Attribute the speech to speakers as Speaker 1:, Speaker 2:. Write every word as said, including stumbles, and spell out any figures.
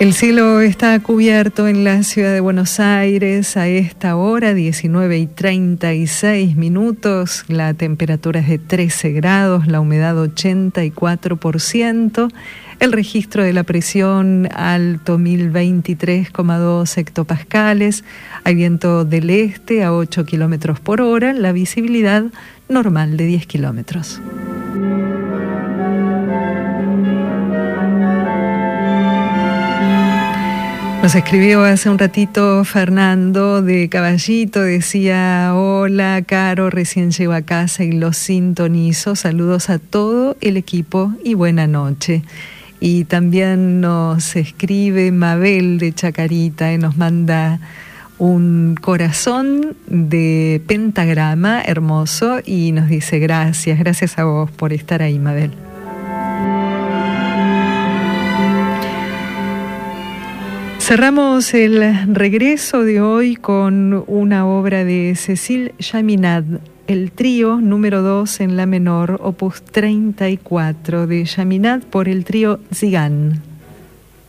Speaker 1: El cielo está cubierto en la ciudad de Buenos Aires a esta hora, diecinueve y treinta y seis minutos. La temperatura es de trece grados, la humedad ochenta y cuatro por ciento. El registro de la presión alto mil veintitrés coma dos hectopascales. Hay viento del este a ocho kilómetros por hora. La visibilidad normal de diez kilómetros. Nos escribió hace un ratito Fernando de Caballito, decía: hola Caro, recién llego a casa y los sintonizo, saludos a todo el equipo y buena noche. Y también nos escribe Mabel de Chacarita y nos manda un corazón de pentagrama hermoso y nos dice gracias, gracias a vos por estar ahí, Mabel. Cerramos el regreso de hoy con una obra de Cécile Chaminade, el trío número dos en la menor, opus treinta y cuatro de Chaminade por el trío Zigan.